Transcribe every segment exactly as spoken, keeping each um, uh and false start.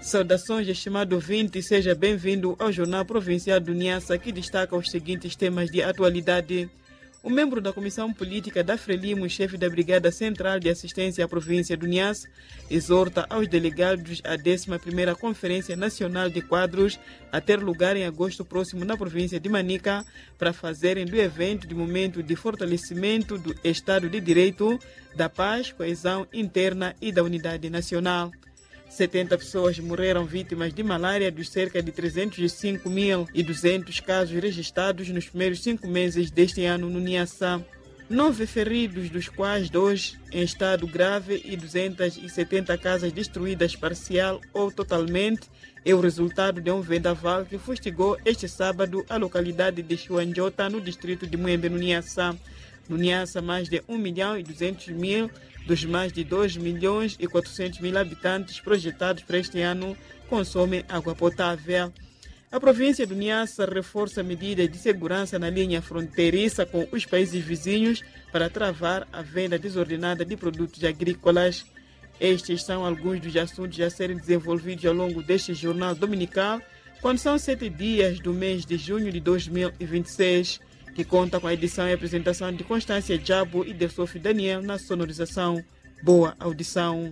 Saudações, estimado ouvinte, seja bem-vindo ao Jornal Provincial do Niassa, que destaca os seguintes temas de atualidade. O membro da Comissão Política da Frelimo, chefe da Brigada Central de Assistência à Província do Niassa, exorta aos delegados a décima primeira Conferência Nacional de Quadros a ter lugar em agosto próximo na província de Manica, para fazerem do evento de momento de fortalecimento do Estado de Direito, da paz, coesão interna e da unidade nacional. setenta pessoas morreram vítimas de malária dos cerca de trezentos e cinco mil e duzentos casos registrados nos primeiros cinco meses deste ano no Niassa. Nove feridos, dos quais dois em estado grave, e duzentas e setenta casas destruídas parcial ou totalmente, é o resultado de um vendaval que fustigou este sábado a localidade de Chuanjota, no distrito de Muembe, no Niassa. No Niassa, mais de um milhão e duzentos mil dos mais de dois milhões e quatrocentos mil habitantes projetados para este ano consomem água potável. A província do Niassa reforça medidas de segurança na linha fronteiriça com os países vizinhos para travar a venda desordenada de produtos agrícolas. Estes são alguns dos assuntos a serem desenvolvidos ao longo deste jornal dominical, quando são sete dias do mês de junho de dois mil e vinte e seis. Que conta com a edição e apresentação de Constância Jabo e de Sophie Daniel na sonorização. Boa audição.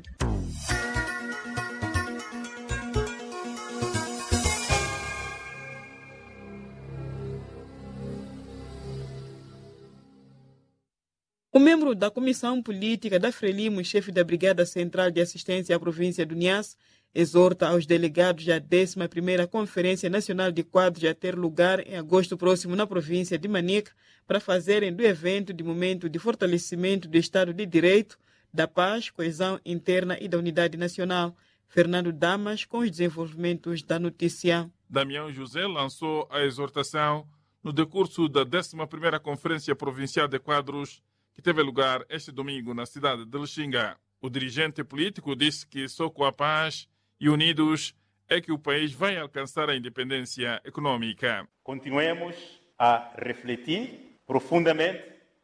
O membro da Comissão Política da Frelimo, chefe da Brigada Central de Assistência à Província do Niassa, exorta aos delegados à décima primeira Conferência Nacional de Quadros a ter lugar em agosto próximo na província de Manica, para fazerem do evento de momento de fortalecimento do Estado de Direito, da paz, coesão interna e da unidade nacional. Fernando Damas, com os desenvolvimentos da notícia. Damião José lançou a exortação no decurso da décima primeira Conferência Provincial de Quadros, que teve lugar este domingo na cidade de Lixinga. O dirigente político disse que só com a paz e unidos é que o país vai alcançar a independência econômica. Continuemos a refletir profundamente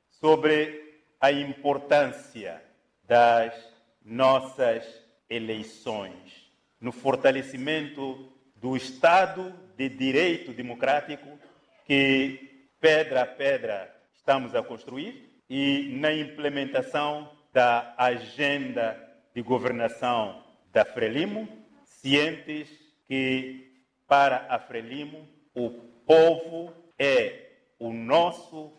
sobre a importância das nossas eleições no fortalecimento do Estado de Direito Democrático que, pedra a pedra, estamos a construir, e na implementação da agenda de governação da Frelimo, cientes que, para a Frelimo, o povo é o nosso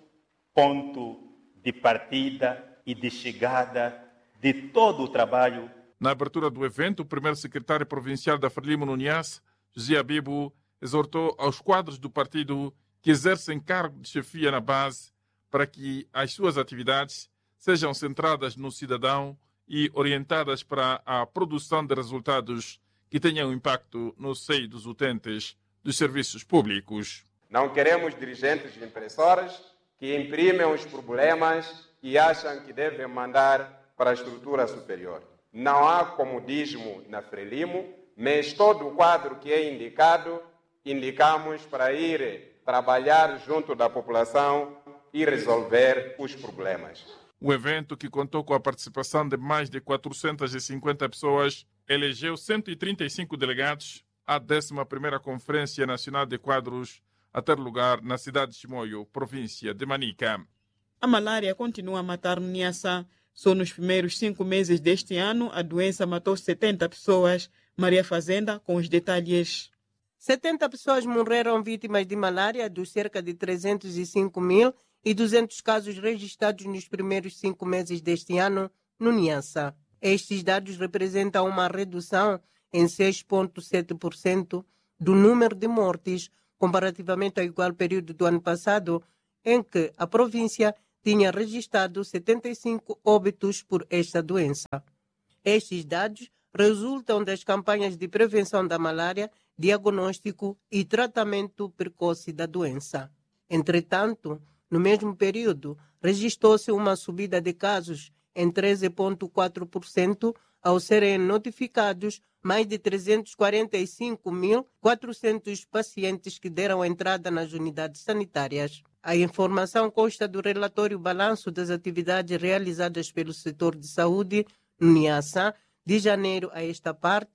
ponto de partida e de chegada de todo o trabalho. Na abertura do evento, o primeiro secretário provincial da Frelimo no Niassa, José Abibo, exortou aos quadros do partido que exercem cargo de chefia na base para que as suas atividades sejam centradas no cidadão e orientadas para a produção de resultados que tenham impacto no seio dos utentes dos serviços públicos. Não queremos dirigentes impressores que imprimem os problemas e acham que devem mandar para a estrutura superior. Não há comodismo na Frelimo, mas todo o quadro que é indicado, indicamos para ir trabalhar junto da população e resolver os problemas. O evento, que contou com a participação de mais de quatrocentas e cinquenta pessoas, elegeu cento e trinta e cinco delegados à décima primeira Conferência Nacional de Quadros a ter lugar na cidade de Chimoio, província de Manica. A malária continua a matar no Niassa. Só nos primeiros cinco meses deste ano, a doença matou setenta pessoas. Maria Fazenda, com os detalhes. setenta pessoas morreram vítimas de malária dos cerca de trezentos e cinco mil e duzentos casos registrados nos primeiros cinco meses deste ano no Niassa. Estes dados representam uma redução em seis vírgula sete por cento do número de mortes comparativamente ao igual período do ano passado, em que a província tinha registrado setenta e cinco óbitos por esta doença. Estes dados resultam das campanhas de prevenção da malária, diagnóstico e tratamento precoce da doença. Entretanto, no mesmo período, registrou-se uma subida de casos em treze vírgula quatro por cento, ao serem notificados mais de trezentos e quarenta e cinco mil e quatrocentos pacientes que deram entrada nas unidades sanitárias. A informação consta do relatório Balanço das atividades realizadas pelo setor de saúde no Niassa, de janeiro a esta parte,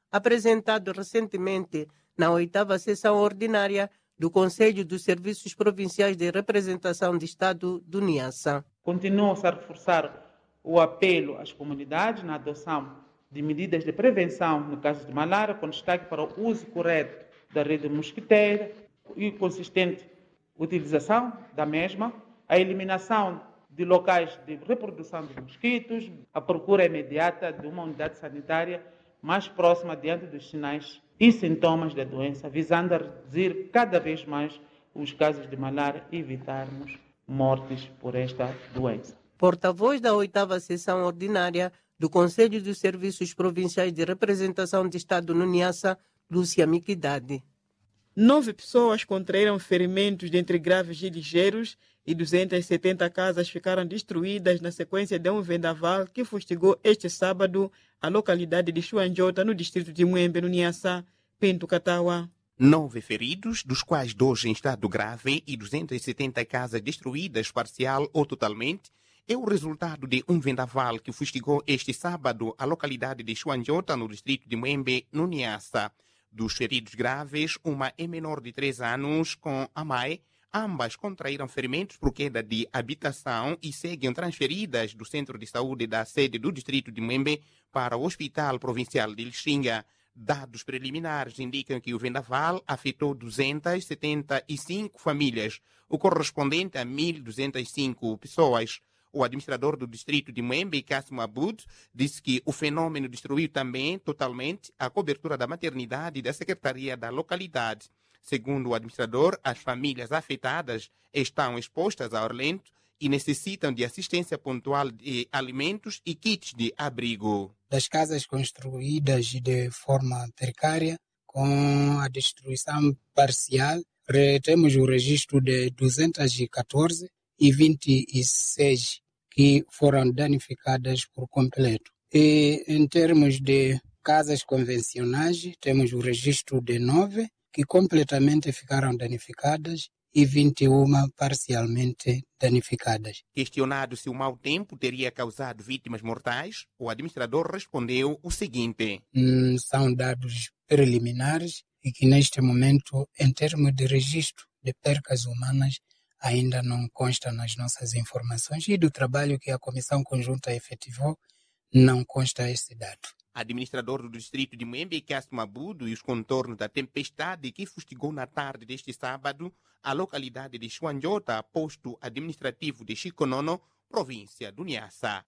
apresentado recentemente na oitava sessão ordinária do Conselho dos Serviços Provinciais de Representação de Estado do Niassa. Continua-se a reforçar o apelo às comunidades na adoção de medidas de prevenção no caso de malária, com destaque para o uso correto da rede mosquiteira e consistente utilização da mesma, a eliminação de locais de reprodução de mosquitos, a procura imediata de uma unidade sanitária mais próxima diante dos sinais e sintomas da doença, visando a reduzir cada vez mais os casos de malária e evitarmos mortes por esta doença. Porta-voz da oitava sessão ordinária do Conselho dos Serviços Provinciais de Representação de Estado no Niassa, Lúcia Miquidade. Nove pessoas contraíram ferimentos dentre graves e ligeiros e duzentas e setenta casas ficaram destruídas na sequência de um vendaval que fustigou este sábado a localidade de Chuanjota, no distrito de Muembe, no Niassa, Pinto Katawa. Nove feridos, dos quais dois em estado grave e duzentas e setenta casas destruídas parcial ou totalmente, é o resultado de um vendaval que fustigou este sábado a localidade de Chuanjota, no distrito de Muembe, no Niassa. Dos feridos graves, uma é menor de três anos com a mãe. Ambas contraíram ferimentos por queda de habitação e seguem transferidas do centro de saúde da sede do distrito de Muembe para o Hospital Provincial de Lixinga. Dados preliminares indicam que o vendaval afetou duzentas e setenta e cinco famílias, o correspondente a mil duzentas e cinco pessoas. O administrador do distrito de Muembe, Cássimo Abud, disse que o fenômeno destruiu também totalmente a cobertura da maternidade e da secretaria da localidade. Segundo o administrador, as famílias afetadas estão expostas ao relento e necessitam de assistência pontual de alimentos e kits de abrigo. Das casas construídas de forma precária, com a destruição parcial, temos o registro de duzentas e catorze e vinte e seis que foram danificadas por completo. E em termos de casas convencionais, temos o registro de nove que completamente ficaram danificadas e vinte e uma parcialmente danificadas. Questionado se o mau tempo teria causado vítimas mortais, o administrador respondeu o seguinte: hum, são dados preliminares e que neste momento, em termos de registro de percas humanas, ainda não consta nas nossas informações, e do trabalho que a Comissão Conjunta efetivou, não consta esse dado. Administrador do distrito de Muembe, Cássimo Abud, e os contornos da tempestade que fustigou na tarde deste sábado a localidade de Chuanjota, posto administrativo de Chiconono, província do Niassa.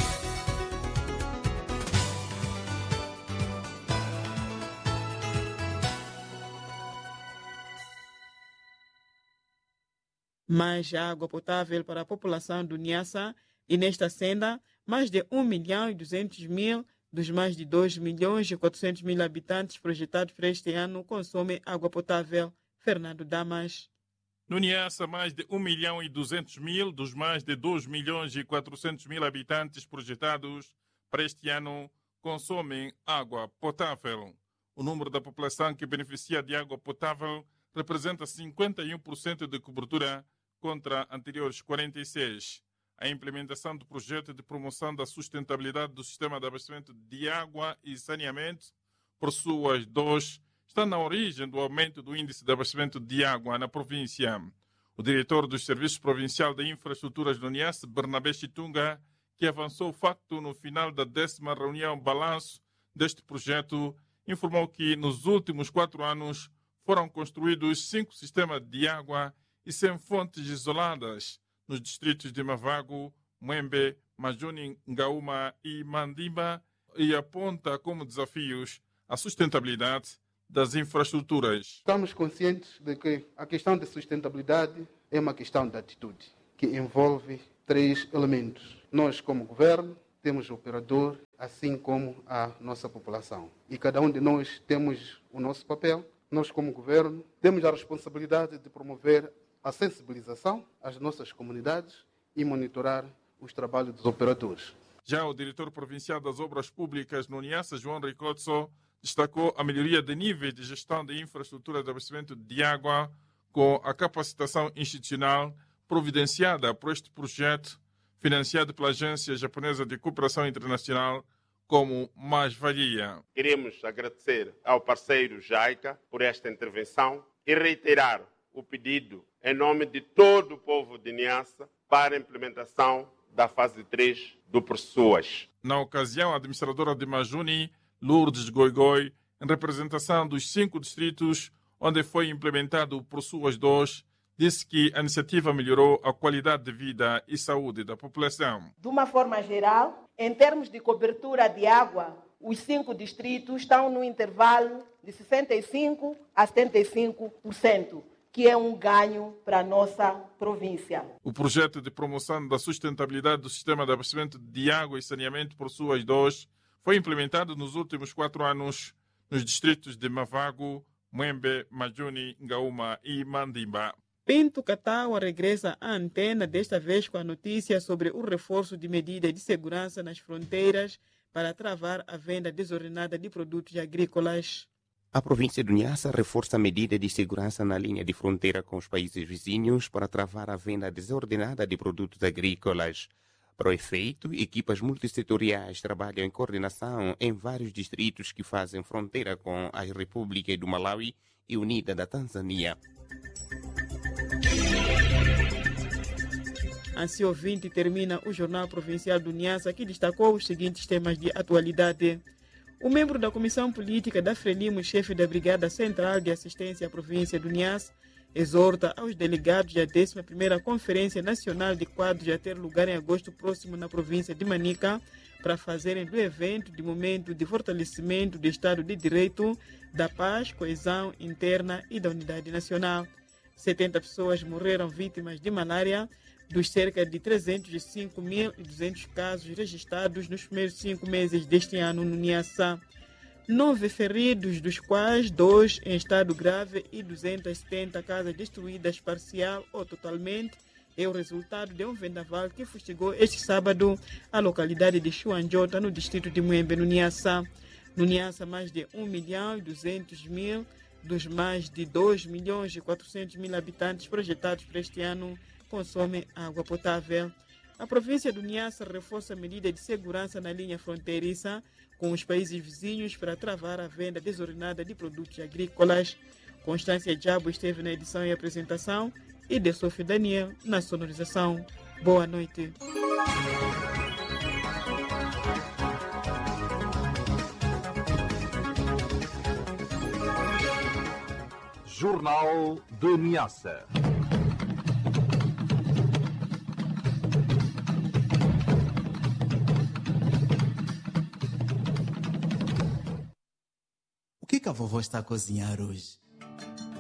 Mais água potável para a população do Niassa, e nesta senda, mais de um milhão e duzentos mil dos mais de dois milhões e quatrocentos mil habitantes projetados para este ano consomem água potável. Fernando Damas. No Niassa, mais de um milhão e duzentos mil dos mais de dois milhões e quatrocentos mil habitantes projetados para este ano consomem água potável. O número da população que beneficia de água potável representa cinquenta e um por cento de cobertura contra anteriores quarenta e seis por cento. A implementação do projeto de promoção da sustentabilidade do sistema de abastecimento de água e saneamento, por suas doses, está na origem do aumento do índice de abastecimento de água na província. O diretor dos Serviços Provincial de Infraestruturas do Niassa, Bernabé Chitunga, que avançou o facto no final da décima reunião balanço deste projeto, informou que nos últimos quatro anos foram construídos cinco sistemas de água e cem fontes isoladas nos distritos de Mavago, Muembe, Majuni, Ngauma e Mandimba, e aponta como desafios a sustentabilidade das infraestruturas. Estamos conscientes de que a questão de sustentabilidade é uma questão de atitude, que envolve três elementos. Nós, como governo, temos o operador, assim como a nossa população. E cada um de nós temos o nosso papel. Nós, como governo, temos a responsabilidade de promover a sensibilização às nossas comunidades e monitorar os trabalhos dos operadores. Já o diretor provincial das Obras Públicas no Niassa, João Ricotso, destacou a melhoria de níveis de gestão de infraestrutura de abastecimento de água com a capacitação institucional providenciada por este projeto, financiado pela Agência Japonesa de Cooperação Internacional, como mais-valia. Queremos agradecer ao parceiro JAICA por esta intervenção e reiterar o pedido em nome de todo o povo de Niassa para a implementação da fase três do PROSUAS. Na ocasião, a administradora de Majuni, Lourdes Goigoi, em representação dos cinco distritos onde foi implementado o PROSUAS dois, disse que a iniciativa melhorou a qualidade de vida e saúde da população. De uma forma geral, em termos de cobertura de água, os cinco distritos estão no intervalo de sessenta e cinco por cento a setenta e cinco por cento, que é um ganho para a nossa província. O projeto de promoção da sustentabilidade do sistema de abastecimento de água e saneamento PROSUAS dois foi implementado nos últimos quatro anos nos distritos de Mavago, Mwembe, Majuni, Ngauma e Mandimba. Pinto Katawa regressa à antena, desta vez com a notícia sobre o reforço de medidas de segurança nas fronteiras para travar a venda desordenada de produtos agrícolas. A província de Niassa reforça a medida de segurança na linha de fronteira com os países vizinhos para travar a venda desordenada de produtos agrícolas. Para o efeito, equipas multissetoriais trabalham em coordenação em vários distritos que fazem fronteira com as repúblicas do Malawi e Unida da Tanzânia. Assim, ouvinte, termina o Jornal Provincial do Niassa, que destacou os seguintes temas de atualidade. O membro da Comissão Política da Frelimo, chefe da Brigada Central de Assistência à Província do Niassa, exorta aos delegados da décima primeira Conferência Nacional de Quadros a ter lugar em agosto próximo na província de Manica para fazerem do evento de momento de fortalecimento do Estado de Direito, da paz, coesão interna e da unidade nacional. setenta pessoas morreram vítimas de malária dos cerca de trezentos e cinco mil e duzentos casos registrados nos primeiros cinco meses deste ano no Niassa. Nove feridos, dos quais dois em estado grave e duzentas e setenta casas destruídas parcial ou totalmente, é o resultado de um vendaval que fustigou este sábado a localidade de Chuanjota, no distrito de Mwembe, no Niassa. No Niassa, mais de um milhão e duzentos mil dos mais de dois milhões e quatrocentos mil habitantes projetados para este ano consomem água potável. A província do Niassa reforça a medida de segurança na linha fronteiriça com os países vizinhos para travar a venda desordenada de produtos agrícolas. Constância Diabo esteve na edição e apresentação e de Sofia Daniel na sonorização. Boa noite. Jornal de Niassa. O que que a vovó está a cozinhar hoje?